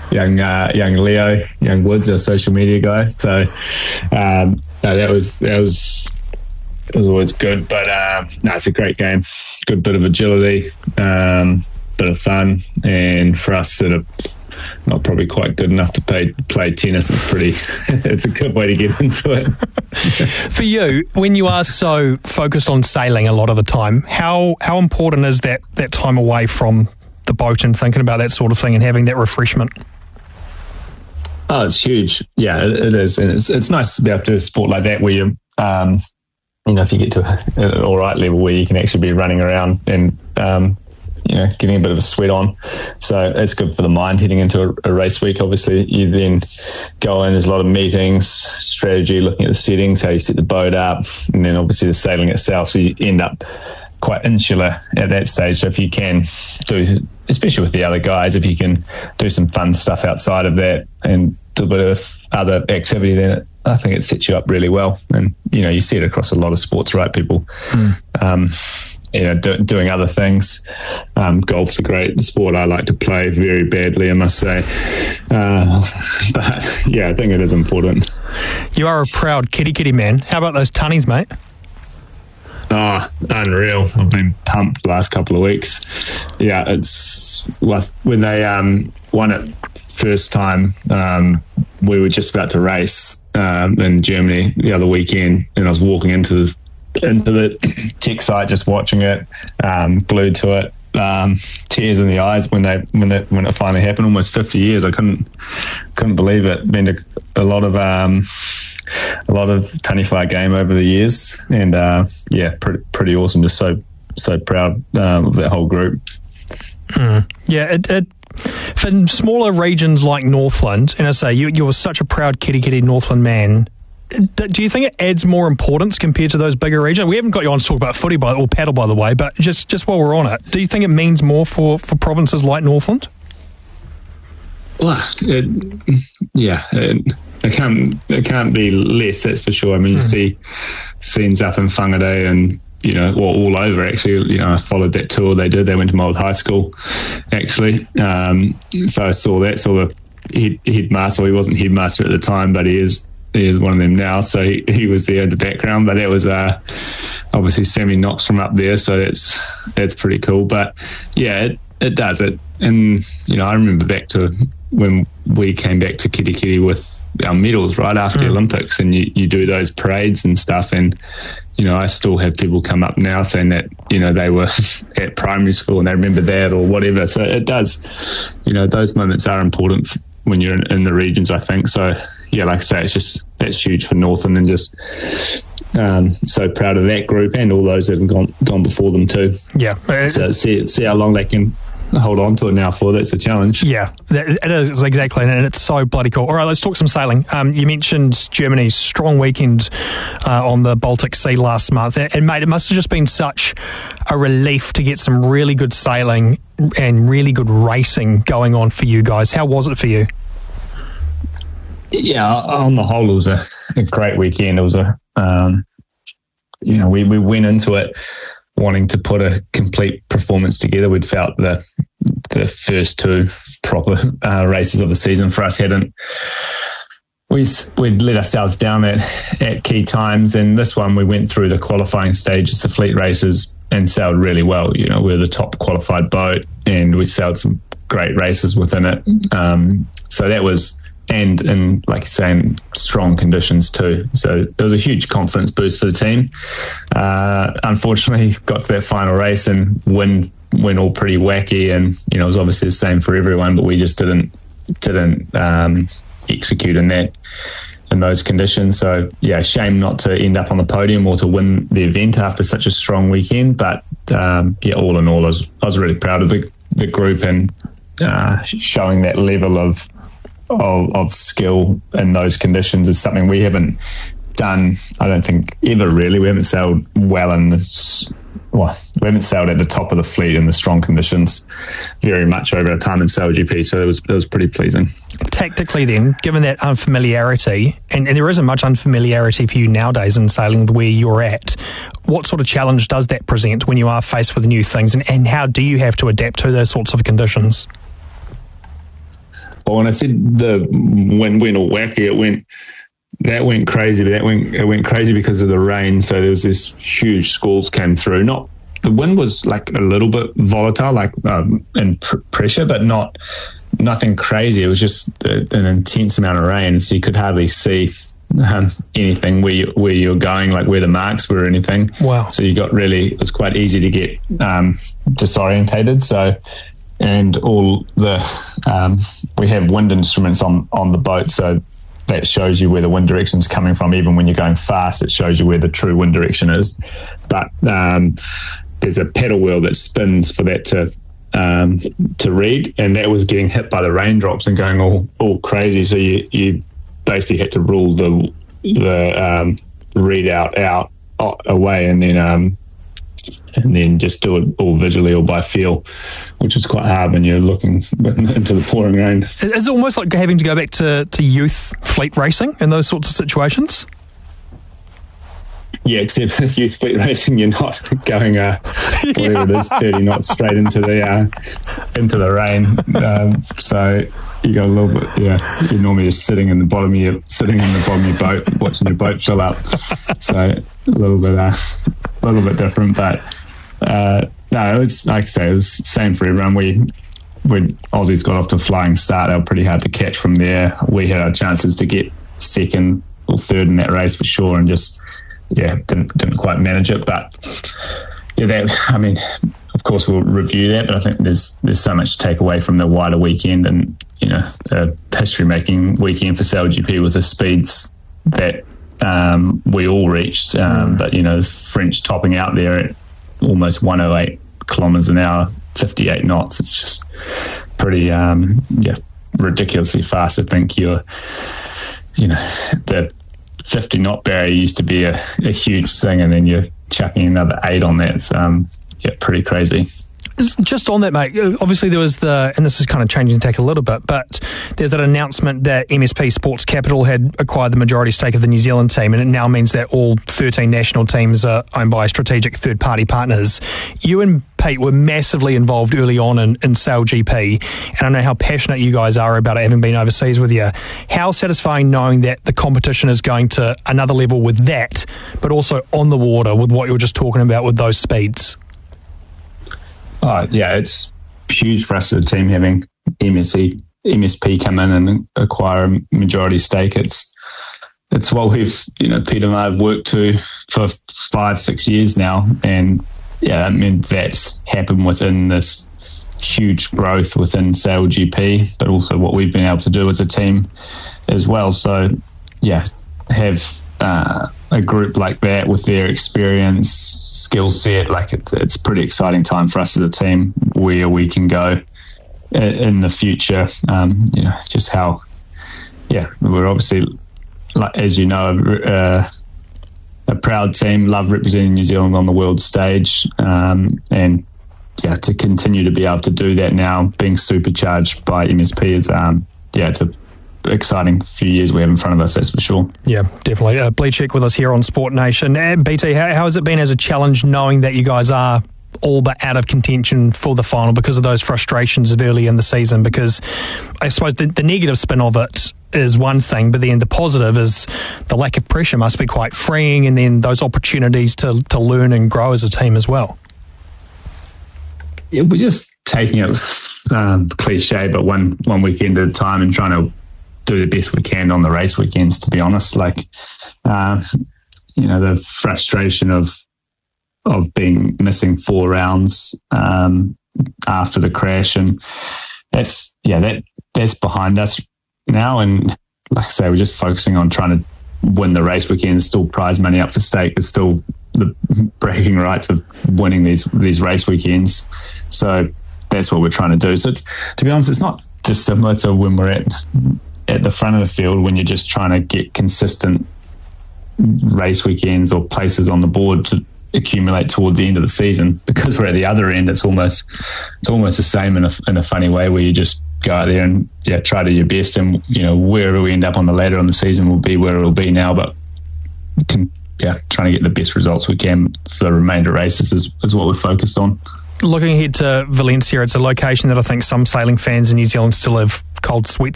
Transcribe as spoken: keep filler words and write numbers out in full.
young uh, young Leo, young Woods, our social media guy. So um, no, that was that was it was always good. But um, no, it's a great game. Good bit of agility, um, bit of fun, and for us that are not probably quite good enough to play play tennis, it's pretty. It's a good way to get into it. For you, when you are so focused on sailing a lot of the time, how how important is that that time away from the boat and thinking about that sort of thing and having that refreshment? Oh, it's huge. Yeah, it, it is, and it's it's nice to be able to do a sport like that where you, um, you know, if you get to an all right level where you can actually be running around and. Um, you know, getting a bit of a sweat on. So it's good for the mind heading into a, a race week. Obviously, you then go in, there's a lot of meetings, strategy, looking at the settings, how you set the boat up, and then obviously the sailing itself. So you end up quite insular at that stage. So if you can do, especially with the other guys, if you can do some fun stuff outside of that and do a bit of other activity, then it, I think it sets you up really well. And, you know, you see it across a lot of sports, right? People, mm. um, you know, do, doing other things. Um, golf's a great sport I like to play very badly, I must say. Uh, but, yeah, I think it is important. You are a proud kitty kitty man. How about those tunnies, mate? Oh, unreal. I've been pumped the last couple of weeks. Yeah, it's... Well, when they um, won it first time, um, we were just about to race um, in Germany the other weekend, and I was walking into the into the tech site, just watching it, um, glued to it, um, tears in the eyes when they when it when it finally happened. Almost fifty years, I couldn't couldn't believe it. Been to a lot of um, a lot of tunny fly game over the years, and uh, yeah, pretty pretty awesome. Just so so proud um, of that whole group. Mm. Yeah, it, it for smaller regions like Northland, and I say you you're such a proud kitty kitty Northland man. Do you think it adds more importance compared to those bigger regions? We haven't got you on to talk about footy by, or paddle, by the way, but just, just while we're on it, do you think it means more for, for provinces like Northland? Well, it, yeah, it, it can't it can't be less, that's for sure. I mean, you hmm. see scenes up in Whangarei and, you know, well, all over, actually. You know, I followed that tour they did. They went to my old high school, actually. Um, so I saw that, saw the head, headmaster. Well, he wasn't headmaster at the time, but he is He is one of them now, so he, he was there in the background. But that was uh, obviously Sammy Knox from up there, so that's that's pretty cool. But yeah, it, it does it. And you know, I remember back to when we came back to Kitty Kitty with our medals right after mm. the Olympics, and you, you do those parades and stuff. And you know, I still have people come up now saying that you know they were at primary school and they remember that or whatever. So it does. You know, those moments are important when you're in, in the regions, I think. So yeah, like I say, it's just that's huge for Northland, and just um, so proud of that group and all those that have gone gone before them too. Yeah, so see see how long they can hold on to it now for. That's a challenge. Yeah, it is exactly, and it's so bloody cool. All right, let's talk some sailing. Um, you mentioned Germany's strong weekend uh, on the Baltic Sea last month, and mate, it must have just been such a relief to get some really good sailing and really good racing going on for you guys. How was it for you? Yeah, on the whole, it was a, a great weekend. It was a, um, you know, we, we went into it wanting to put a complete performance together. We'd felt the the first two proper uh, races of the season for us hadn't. We, we'd let ourselves down at, at key times, and this one we went through the qualifying stages, the fleet races, and sailed really well. You know, we were the top qualified boat, and we sailed some great races within it. Um, so that was... and in, like you're saying, strong conditions too. So it was a huge confidence boost for the team. Uh, unfortunately, got to that final race and wind went all pretty wacky, and you know it was obviously the same for everyone, but we just didn't didn't um, execute in that in those conditions. So yeah, shame not to end up on the podium or to win the event after such a strong weekend. But um, yeah, all in all, I was I was really proud of the the group and uh, showing that level of. Of, of skill in those conditions is something we haven't done, I don't think, ever really. We haven't sailed well in this, well, we haven't sailed at the top of the fleet in the strong conditions very much over our time in Sail G P, so it was it was pretty pleasing. Tactically then, given that unfamiliarity, and, and there isn't much unfamiliarity for you nowadays in sailing where you're at, what sort of challenge does that present when you are faced with new things, and, and how do you have to adapt to those sorts of conditions? Oh, and I said the wind went all wacky. It went that went crazy. But that went it went crazy because of the rain. So there was this huge squalls came through. Not the wind was like a little bit volatile, like um, in pr- pressure, but not nothing crazy. It was just a, an intense amount of rain, so you could hardly see um, anything where you, where you're going, like where the marks were or anything. Wow! So you got really it was quite easy to get um, disorientated. So. And all the um, we have wind instruments on, on the boat, so that shows you where the wind direction is coming from. Even when you're going fast, it shows you where the true wind direction is. But um, there's a paddle wheel that spins for that to um, to read, and that was getting hit by the raindrops and going all, all crazy. So you, you basically had to rule the the um, readout out away, and then. Um, and then just do it all visually or by feel, which is quite hard when you're looking into the pouring rain. It's almost like having to go back to, to youth fleet racing in those sorts of situations. Yeah, except if youth fleet racing, you're not going uh, whatever it is, thirty knots straight into the uh, into the rain. Um, so you got a little bit. Yeah, you're normally just sitting in the bottom of your sitting in the bottom of your boat, watching your boat fill up. So a little bit, uh, a little bit different, but uh, no, it was like I say, it was the same for everyone. We when Aussies got off to a flying start, they were pretty hard to catch from there. We had our chances to get second or third in that race for sure, and just. Yeah, didn't didn't quite manage it, but yeah, that I mean, of course we'll review that, but I think there's there's so much to take away from the wider weekend, and you know, a history-making weekend for Sail G P with the speeds that um, we all reached, um, mm. but you know, French topping out there at almost one oh eight kilometres an hour, fifty-eight knots. It's just pretty, um, yeah, ridiculously fast. I think you're, you know, the fifty knot barrier used to be a, a huge thing, and then you're chucking another eight on that. It's um, yeah, pretty crazy. Just on that, mate, obviously there was the, and this is kind of changing tack a little bit, but there's that announcement that M S P Sports Capital had acquired the majority stake of the New Zealand team, and it now means that all thirteen national teams are owned by strategic third-party partners. You and Pete were massively involved early on in, in Sail G P, and I know how passionate you guys are about it, having been overseas with you. How satisfying knowing that the competition is going to another level with that, but also on the water with what you were just talking about with those speeds? Oh, yeah, it's huge for us as a team having M S P come in and acquire a majority stake. It's it's what we've, you know, Peter and I have worked to for five, six years now. And yeah, I mean, that's happened within this huge growth within Sail G P, but also what we've been able to do as a team as well. So yeah, have uh, a group like that with their experience, skill set, like it's, it's a pretty exciting time for us as a team where we can go in the future. Um, you know, just how, yeah, we're obviously, like, as you know, uh, a proud team, love representing New Zealand on the world stage, um, and yeah, to continue to be able to do that now, being supercharged by M S P is, um, yeah, it's a exciting few years we have in front of us, that's for sure. Yeah, definitely. Uh, Bleachek with us here on Sport Nation. Uh, B T, how, how has it been as a challenge knowing that you guys are all but out of contention for the final because of those frustrations of early in the season? Because I suppose the, the negative spin of it is one thing, but then the positive is the lack of pressure must be quite freeing, and then those opportunities to, to learn and grow as a team as well. Yeah, we're just taking it um, cliche, but one, one weekend at a time and trying to do the best we can on the race weekends, to be honest. Like, uh, you know, the frustration of of being missing four rounds um, after the crash, and that's yeah, that that's behind us now. And like I say, we're just focusing on trying to win the race weekends. Still prize money up for stake, but still the bragging rights of winning these these race weekends. So that's what we're trying to do. So it's, to be honest, it's not dissimilar to when we're at at the front of the field when you're just trying to get consistent race weekends or places on the board to accumulate toward the end of the season. Because we're at the other end, it's almost it's almost the same in a, in a funny way, where you just go out there and yeah try to do your best, and you know wherever we end up on the ladder on the season will be where it will be now, but we can yeah trying to get the best results we can for the remainder races is, is what we're focused on. Looking ahead to Valencia, it's a location that I think some sailing fans in New Zealand still have cold sweats